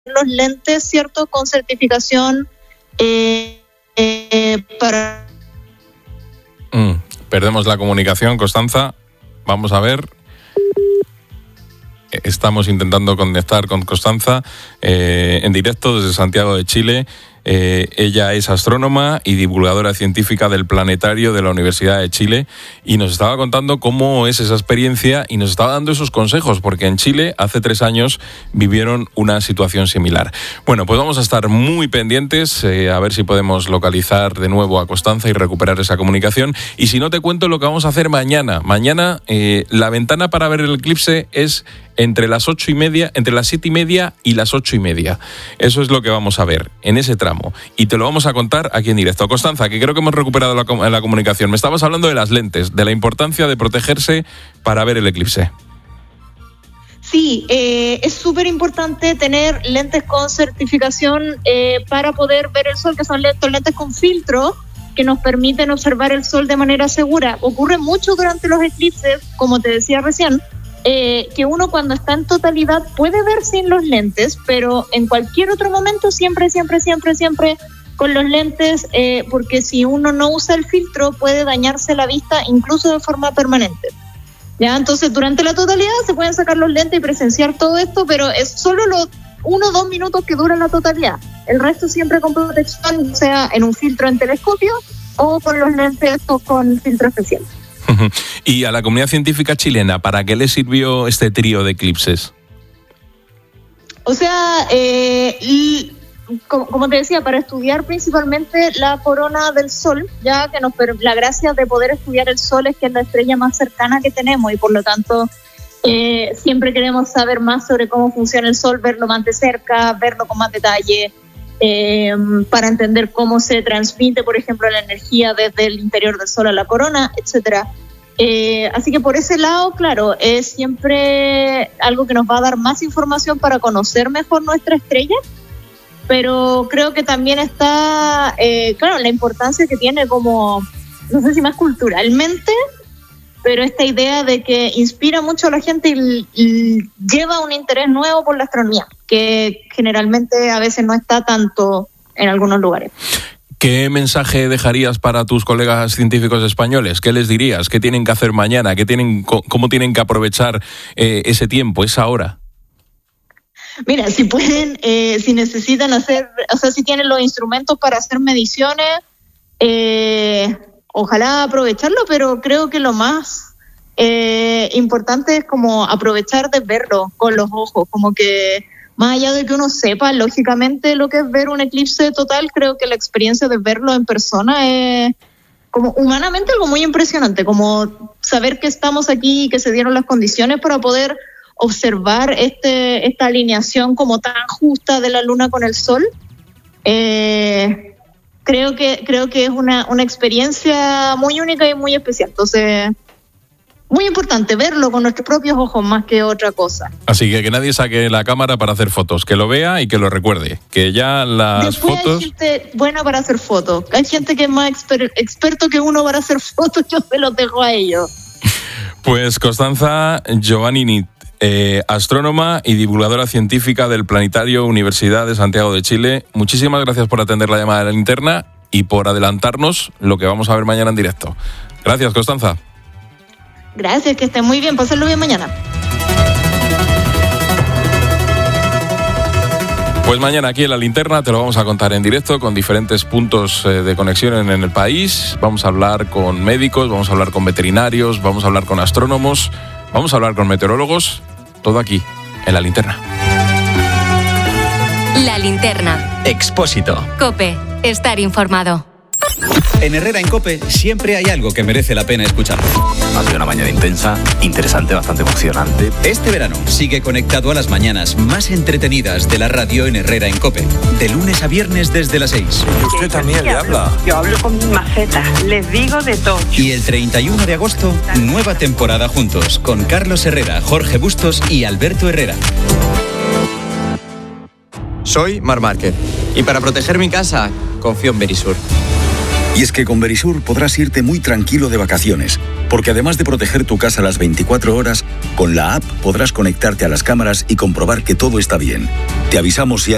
los lentes, ¿cierto?, con certificación para... Perdemos la comunicación, Constanza. Vamos a ver. Estamos intentando conectar con Constanza en directo desde Santiago de Chile. Ella es astrónoma y divulgadora científica del Planetario de la Universidad de Chile y nos estaba contando cómo es esa experiencia y nos estaba dando esos consejos, porque en Chile hace 3 años vivieron una situación similar. Bueno, pues vamos a estar muy pendientes a ver si podemos localizar de nuevo a Constanza y recuperar esa comunicación. Y si no, te cuento lo que vamos a hacer mañana. Mañana la ventana para ver el eclipse es entre las 8:30, entre las 7:30 y las 8:30. Eso es lo que vamos a ver en ese tramo. Y te lo vamos a contar aquí en directo. Constanza, que creo que hemos recuperado la comunicación. Me estabas hablando de las lentes, de la importancia de protegerse para ver el eclipse. Sí, es súper importante tener lentes con certificación para poder ver el sol, que son lentes con filtro que nos permiten observar el sol de manera segura. Ocurre mucho durante los eclipses, como te decía recién, que uno cuando está en totalidad puede ver sin los lentes, pero en cualquier otro momento siempre con los lentes, porque si uno no usa el filtro puede dañarse la vista incluso de forma permanente. ¿Ya? Entonces durante la totalidad se pueden sacar los lentes y presenciar todo esto, pero es solo los 1 o 2 minutos que dura la totalidad. El resto siempre con protección, sea en un filtro en telescopio o con los lentes o con filtro especial. Y a la comunidad científica chilena, ¿para qué le sirvió este trío de eclipses? O sea, como te decía, para estudiar principalmente la corona del Sol, ya que la gracia de poder estudiar el Sol es que es la estrella más cercana que tenemos y por lo tanto siempre queremos saber más sobre cómo funciona el Sol, verlo más de cerca, verlo con más detalle, para entender cómo se transmite, por ejemplo, la energía desde el interior del Sol a la corona, etcétera. Así que por ese lado, claro, es siempre algo que nos va a dar más información para conocer mejor nuestra estrella, pero creo que también está, claro, la importancia que tiene como, no sé si más culturalmente, pero esta idea de que inspira mucho a la gente y lleva un interés nuevo por la astronomía, que generalmente a veces no está tanto en algunos lugares. ¿Qué mensaje dejarías para tus colegas científicos españoles? ¿Qué les dirías? ¿Qué tienen que hacer mañana? ¿Cómo tienen que aprovechar ese tiempo, esa hora? Mira, si pueden, si necesitan hacer, o sea, si tienen los instrumentos para hacer mediciones, ojalá aprovecharlo, pero creo que lo más importante es como aprovechar de verlo con los ojos, como que más allá de que uno sepa lógicamente lo que es ver un eclipse total, creo que la experiencia de verlo en persona es como humanamente algo muy impresionante, como saber que estamos aquí y que se dieron las condiciones para poder observar esta alineación como tan justa de la luna con el sol. Creo que es una experiencia muy única y muy especial. Entonces, muy importante verlo con nuestros propios ojos más que otra cosa. Así que nadie saque la cámara para hacer fotos, que lo vea y que lo recuerde, que ya las Después fotos... Hay gente buena para hacer fotos, hay gente que es más experto que uno para hacer fotos, yo se los dejo a ellos. Pues Constanza Giovannini, astrónoma y divulgadora científica del Planetario Universidad de Santiago de Chile, muchísimas gracias por atender la llamada de la linterna y por adelantarnos lo que vamos a ver mañana en directo. Gracias, Constanza. Gracias, que estén muy bien, pásenlo bien mañana. Pues mañana aquí en La Linterna te lo vamos a contar en directo con diferentes puntos de conexión en el país. Vamos a hablar con médicos, vamos a hablar con veterinarios, vamos a hablar con astrónomos, vamos a hablar con meteorólogos, todo aquí en La Linterna. La Linterna. Expósito. COPE. Estar informado. En Herrera en COPE siempre hay algo que merece la pena escuchar. Ha sido una mañana intensa, interesante, bastante emocionante. Este verano sigue conectado a las mañanas más entretenidas de la radio en Herrera en COPE. De lunes a viernes desde las 6. Y usted también le habla. Yo hablo con mi maceta, les digo de todo. Y el 31 de agosto, nueva temporada juntos con Carlos Herrera, Jorge Bustos y Alberto Herrera. Soy Mar Márquez y para proteger mi casa confío en Verisur. Y es que con Verisur podrás irte muy tranquilo de vacaciones, porque además de proteger tu casa las 24 horas, con la app podrás conectarte a las cámaras y comprobar que todo está bien. Te avisamos si hay